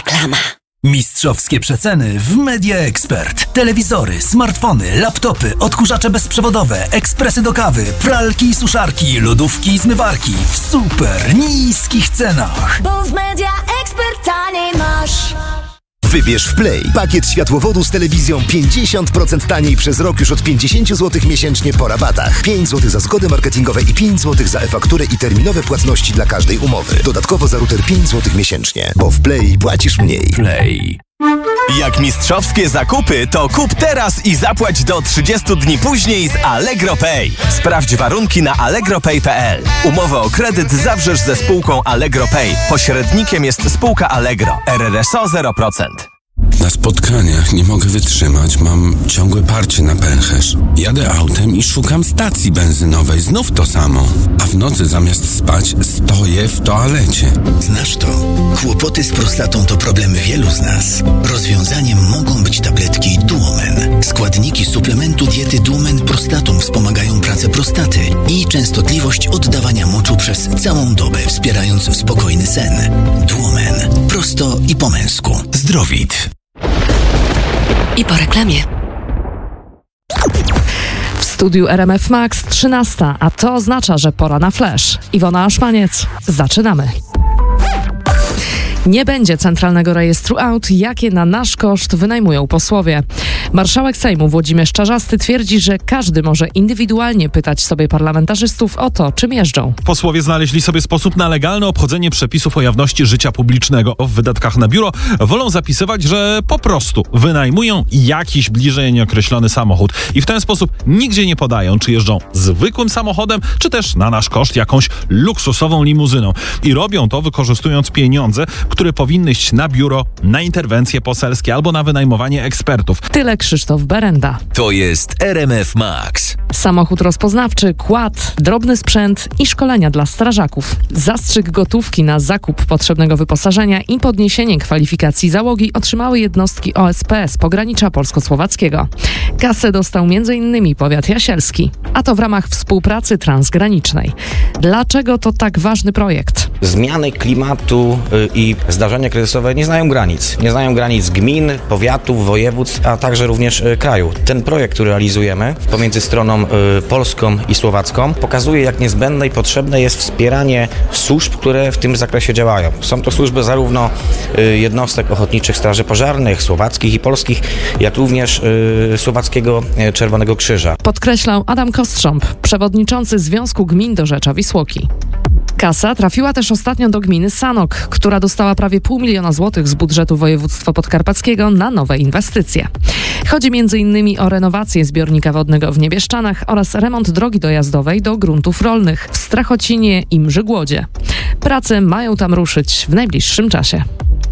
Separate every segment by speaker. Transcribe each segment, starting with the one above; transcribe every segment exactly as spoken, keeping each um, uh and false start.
Speaker 1: Reklama.
Speaker 2: Mistrzowskie przeceny w Media Expert. Telewizory, smartfony, laptopy, odkurzacze bezprzewodowe, ekspresy do kawy, pralki i suszarki, lodówki i zmywarki w super niskich cenach.
Speaker 3: Bo w Media Expert taniej masz.
Speaker 4: Wybierz w Play pakiet światłowodu z telewizją pięćdziesiąt procent taniej przez rok już od pięćdziesiąt złotych miesięcznie po rabatach. pięć złotych za zgody marketingowe i pięć złotych za e-fakturę i terminowe płatności dla każdej umowy. Dodatkowo za router pięć złotych miesięcznie, bo w Play płacisz mniej.
Speaker 2: Play.
Speaker 5: Jak mistrzowskie zakupy, to kup teraz i zapłać do trzydziestu dni później z Allegro Pay. Sprawdź warunki na allegro pay kropka p l. Umowę o kredyt zawrzesz ze spółką Allegro Pay. Pośrednikiem jest spółka Allegro. R R S O zero procent.
Speaker 6: Na spotkaniach nie mogę wytrzymać, mam ciągłe parcie na pęcherz. Jadę autem i szukam stacji benzynowej, znów to samo. A w nocy zamiast spać stoję w toalecie.
Speaker 7: Znasz to? Kłopoty z prostatą to problem wielu z nas. Rozwiązaniem mogą być tabletki Duomen. Składniki suplementu diety Duomen Prostatum wspomagają pracę prostaty i częstotliwość oddawania moczu przez całą dobę, wspierając spokojny sen. Duomen. Prosto i po męsku. Zdrowit.
Speaker 1: I po reklamie.
Speaker 8: W studiu R M F Max trzynasta, a to oznacza, że pora na flash. Iwona Aszmaniec. Zaczynamy. Nie będzie centralnego rejestru aut, jakie na nasz koszt wynajmują posłowie. Marszałek Sejmu Włodzimierz Czarzasty twierdzi, że każdy może indywidualnie pytać sobie parlamentarzystów o to, czym jeżdżą.
Speaker 9: Posłowie znaleźli sobie sposób na legalne obchodzenie przepisów o jawności życia publicznego. W wydatkach na biuro wolą zapisywać, że po prostu wynajmują jakiś bliżej nieokreślony samochód. I w ten sposób nigdzie nie podają, czy jeżdżą zwykłym samochodem, czy też na nasz koszt jakąś luksusową limuzyną. I robią to wykorzystując pieniądze, które powinny iść na biuro, na interwencje poselskie albo na wynajmowanie ekspertów.
Speaker 8: Tyle Krzysztof Berenda.
Speaker 4: To jest R M F Max.
Speaker 8: Samochód rozpoznawczy, kład, drobny sprzęt i szkolenia dla strażaków. Zastrzyk gotówki na zakup potrzebnego wyposażenia i podniesienie kwalifikacji załogi otrzymały jednostki O S P S Pogranicza Polsko-Słowackiego. Kasę dostał między innymi powiat jasielski, a to w ramach współpracy transgranicznej. Dlaczego to tak ważny projekt?
Speaker 10: Zmiany klimatu i zdarzenia kryzysowe nie znają granic. Nie znają granic gmin, powiatów, województw, a także również kraju. Ten projekt, który realizujemy pomiędzy stroną polską i słowacką, pokazuje, jak niezbędne i potrzebne jest wspieranie służb, które w tym zakresie działają. Są to służby zarówno jednostek ochotniczych straży pożarnych, słowackich i polskich, jak również Słowackiego Czerwonego Krzyża.
Speaker 8: Podkreślał Adam Kostrząb, przewodniczący Związku Gmin Dorzecza Wisłoki. Kasa trafiła też ostatnio do gminy Sanok, która dostała prawie pół miliona złotych z budżetu województwa podkarpackiego na nowe inwestycje. Chodzi między innymi o renowację zbiornika wodnego w Niebieszczanach oraz remont drogi dojazdowej do gruntów rolnych w Strachocinie i Mrzygłodzie. Prace mają tam ruszyć w najbliższym czasie.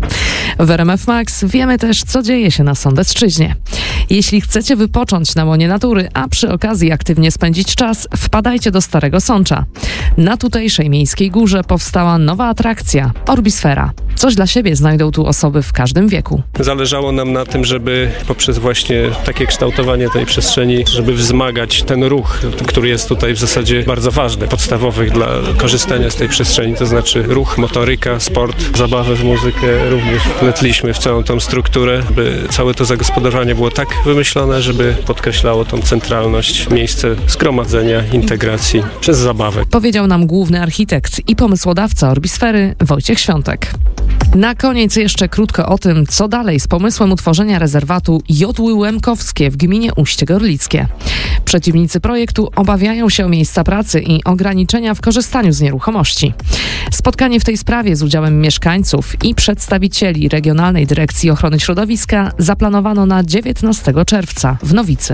Speaker 8: W R M F Max wiemy też, co dzieje się na Sądecczyźnie. Jeśli chcecie wypocząć na łonie natury, a przy okazji aktywnie spędzić czas, wpadajcie do Starego Sącza. Na tutejszej miejskiej górze powstała nowa atrakcja – Orbisfera. Coś dla siebie znajdą tu osoby w każdym wieku.
Speaker 11: Zależało nam na tym, żeby poprzez właśnie takie kształtowanie tej przestrzeni, żeby wzmagać ten ruch, który jest tutaj w zasadzie bardzo ważny, podstawowy dla korzystania z tej przestrzeni, to znaczy ruch, motoryka, sport, zabawę w muzykę również wpletliśmy w całą tą strukturę, by całe to zagospodarowanie było tak wymyślone, żeby podkreślało tą centralność, miejsce zgromadzenia, integracji przez zabawę.
Speaker 8: Powiedział nam główny architekt i pomysłodawca Orbisfery Wojciech Świątek. Na koniec jeszcze krótko o tym, co dalej z pomysłem utworzenia rezerwatu Jodły Łemkowskie w gminie Uście Gorlickie. Przeciwnicy projektu obawiają się miejsca pracy i ograniczenia w korzystaniu z nieruchomości. Spotkanie w tej sprawie z udziałem mieszkańców i przedstawicieli Regionalnej Dyrekcji Ochrony Środowiska zaplanowano na dziewiętnastego czerwca w Nowicy.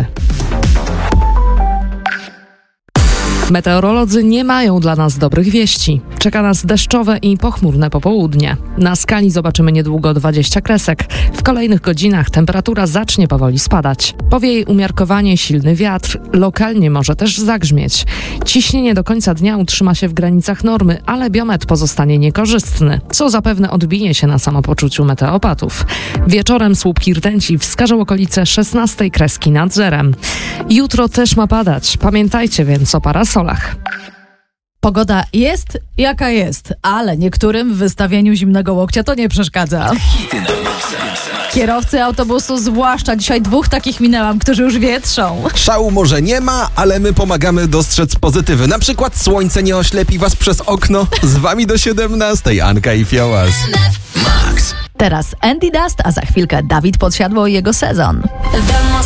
Speaker 8: Meteorolodzy nie mają dla nas dobrych wieści. Czeka nas deszczowe i pochmurne popołudnie. Na skali zobaczymy niedługo dwadzieścia kresek. W kolejnych godzinach temperatura zacznie powoli spadać. Powieje umiarkowanie silny wiatr. Lokalnie może też zagrzmieć. Ciśnienie do końca dnia utrzyma się w granicach normy, ale biometr pozostanie niekorzystny, co zapewne odbije się na samopoczuciu meteopatów. Wieczorem słupki rtęci wskażą okolice szesnastej kreski nad zerem. Jutro też ma padać. Pamiętajcie więc o parasolach.
Speaker 12: Pogoda jest jaka jest, ale niektórym w wystawieniu zimnego łokcia to nie przeszkadza.
Speaker 4: Hity na
Speaker 12: Kierowcy autobusu, zwłaszcza dzisiaj dwóch takich minęłam, którzy już wietrzą.
Speaker 13: Szału może nie ma, ale my pomagamy dostrzec pozytywy. Na przykład słońce nie oślepi was przez okno. Z wami do siedemnastej Anka i Fiołas.
Speaker 12: Teraz Andy Dust, a za chwilkę Dawid Podsiadło i jego sezon.
Speaker 3: The most